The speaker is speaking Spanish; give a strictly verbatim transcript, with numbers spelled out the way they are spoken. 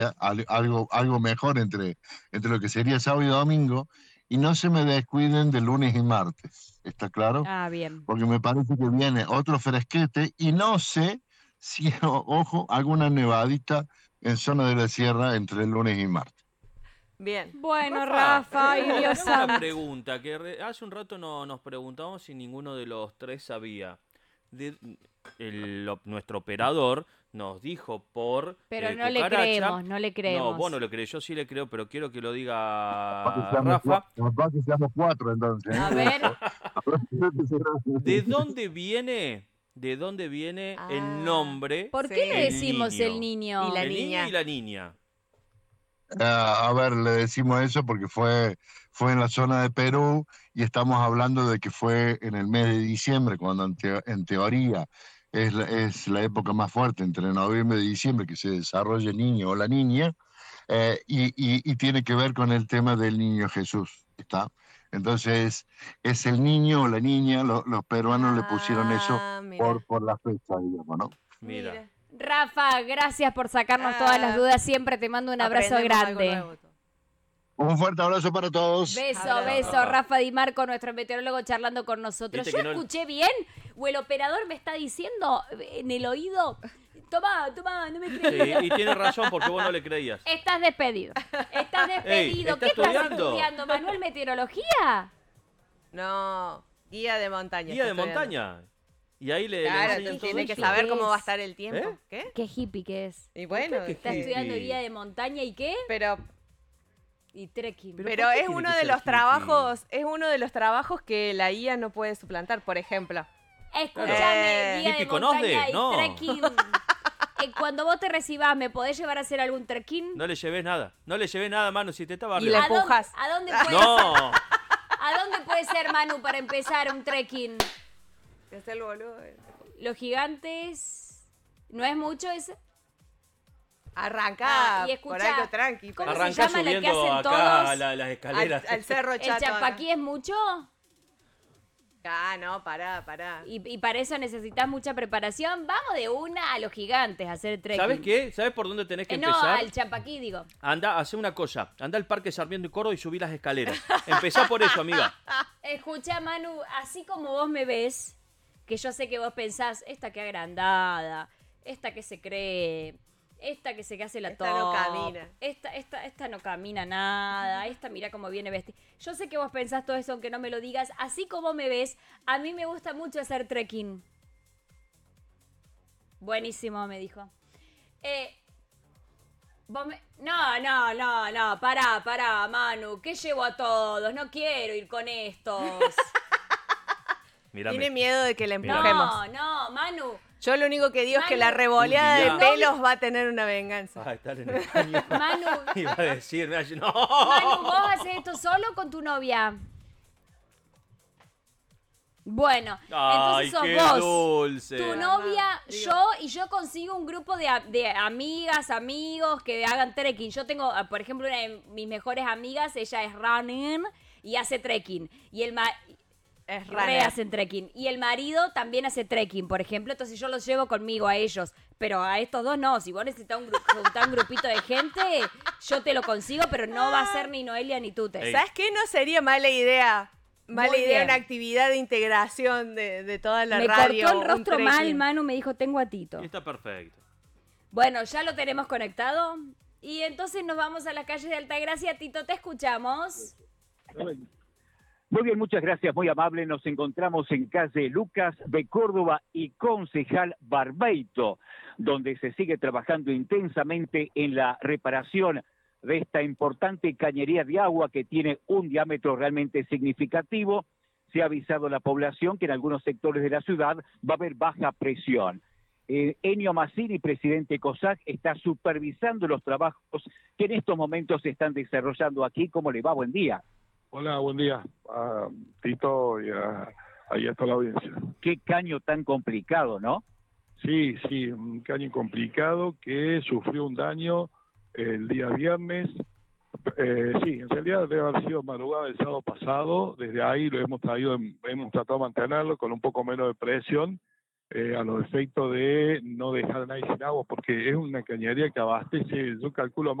al- algo, algo mejor entre, entre lo que sería sábado y domingo, y no se me descuiden de lunes y martes, ¿está claro? Ah, bien. Porque me parece que viene otro fresquete y no sé si, o- ojo, alguna nevadita en zona de la sierra entre el lunes y martes. Bien. Bueno, Rafa, Rafa, ay eh, Dios te hago una santo. pregunta, que re- hace un rato no, nos preguntamos si ninguno de los tres sabía. De- el- lo- nuestro operador nos dijo por Pero eh, no le cucaracha. creemos, no le No, creemos. vos no lo crees, yo sí le creo, pero quiero que lo Capaz que diga seamos, cua- Rafa. capaz que seamos cuatro entonces, A ¿eh? ver. Ojo. ¿De dónde viene, de dónde viene Ah, el nombre, ¿Por Sí. qué le el decimos niño? el niño? Y la el niña. niño y la niña. Ah, a ver, le decimos eso porque fue, fue en la zona de Perú y estamos hablando de que fue en el mes de diciembre, cuando en, teo- en teoría es la, es la época más fuerte, entre noviembre y diciembre, que se desarrolla el niño o la niña, eh, y, y- y tiene que ver con el tema del niño Jesús, ¿está? Entonces, es el niño o la niña, lo- los peruanos le pusieron eso Ah, mira. por, por la fecha, digamos, ¿no? Mira. Mira. Rafa, gracias por sacarnos todas las Ah, dudas. Siempre te mando un abrazo aprendemos algo grande. nuevo. Un fuerte abrazo para todos. Beso, Abrazo. beso. Rafa. Rafa Di Marco, nuestro meteorólogo, charlando con nosotros. Viste ¿Yo que no- escuché bien? ¿O el operador me está diciendo en el oído? Toma, toma, no me Sí, crees. y tiene razón porque vos no le creías. Estás despedido. Estás despedido. ¿está ¿Qué estás estudiando? estudiando, Manuel? ¿Meteorología? No, guía de montaña. Guía de estoy estudiando. montaña. Y ahí le, le Claro, enseñan todo tiene que eso. saber ¿Qué cómo va a es? estar el tiempo. ¿Eh? ¿Qué? Qué hippie que es. Y bueno, qué Está hippie? estudiando guía de montaña y qué? pero Y trekking. Pero pero ¿por qué es tiene uno que de ser los hippie? trabajos, es uno de los trabajos que la I A no puede suplantar, por ejemplo. Escúchame, Eh, guía de ¿Hippie con osde? montaña y No. trekking. Eh, Cuando vos te recibas, ¿me podés llevar a hacer algún trekking? No le lleves nada. No le lleves nada, Manu, si te está Y barriendo. le ¿A dónde, empujas. ¿A dónde puede ser? No. ¿A dónde puede ser, Manu, para empezar un trekking? Es el boludo. Los gigantes. ¿No es mucho ese? Arranca Ah, y escuchá, por algo tranqui. ¿cómo pero- se Arrancá llama la que subiendo hacen acá todos? a la- las escaleras. Al, al cerro ¿El chato. chapaquí es mucho? Ah, no, pará, pará. Y, y para eso necesitas mucha preparación. Vamos de una a los gigantes a hacer trekking. ¿Sabes qué? ¿Sabes por dónde tenés que Eh, no, empezar? al chapaquí, digo. Anda, hace una cosa. Anda al Parque Sarmiento y Córdoba y subí las escaleras. Empezá por eso, amiga. Escucha, Manu, así como vos me ves, que yo sé que vos pensás, esta que agrandada, esta que se cree, esta que se hace la Esta no top, camina. Esta, esta, esta no camina nada, esta mira cómo viene vestida. Yo sé que vos pensás todo eso, aunque no me lo digas. Así como me ves, a mí me gusta mucho hacer trekking. Buenísimo, me dijo. Eh, vos me- No, no, no, no, pará, pará, Manu, ¿qué llevo a todos? No quiero ir con estos. Mírame. Tiene miedo de que le Mirá. empujemos. No, no, Manu. Yo lo único que digo es que Manu, la revoleada un de día- pelos va a tener una venganza. Ah, está en el baño. Manu, Iba a decir, mira, yo- no. Manu, ¿vos haces esto solo o con tu novia? Bueno, Ay, entonces sos qué vos, dulce. tu Ajá, novia, digo. yo, y yo consigo un grupo de, a- de amigas, amigos que hagan trekking. Yo tengo, ah, por ejemplo, una de mis mejores amigas, ella es running y hace trekking. Y el ma- Es re runner. hacen trekking. Y el marido también hace trekking, por ejemplo. Entonces yo los llevo conmigo a ellos. Pero a estos dos no. Si vos necesitas un, gru- juntar un grupito de gente, yo te lo consigo, pero no va a ser ni Noelia ni Tute. Ey. ¿Sabes qué? No sería mala idea. Mala Muy idea bien. una actividad de integración de, de toda la Me radio. cortó el un rostro mal, trekking. Manu, me dijo, tengo a Tito. Y está perfecto. Bueno, ya lo tenemos conectado. Y entonces nos vamos a las calles de Altagracia. Tito, te escuchamos. Muy bien, muchas gracias, muy amable. Nos encontramos en calle Lucas de Córdoba y Concejal Barbeito, donde se sigue trabajando intensamente en la reparación de esta importante cañería de agua que tiene un diámetro realmente significativo. Se ha avisado a la población que en algunos sectores de la ciudad va a haber baja presión. Eh, Ennio Mazzini, presidente COSAC, está supervisando los trabajos que en estos momentos se están desarrollando aquí. ¿Cómo le va? Buen día. Hola, buen día a Tito y a, ahí a toda la audiencia. Qué caño tan complicado, ¿no? Sí, sí, un caño complicado que sufrió un daño el día viernes. Eh, sí, en realidad debe haber sido madrugada del sábado pasado. Desde ahí lo hemos traído, en- hemos tratado de mantenerlo con un poco menos de presión eh, a los efectos de no dejar a nadie sin agua, porque es una cañería que abastece, yo calculo